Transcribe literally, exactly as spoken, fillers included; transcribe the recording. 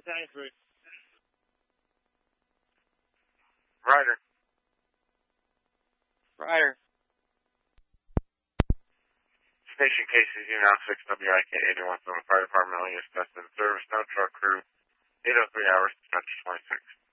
Ryder. Ryder. Station K C Z now six W I K eighty-one from the fire department, L E S Best in service, no truck crew, eight oh three hours, dispatcher twenty-six.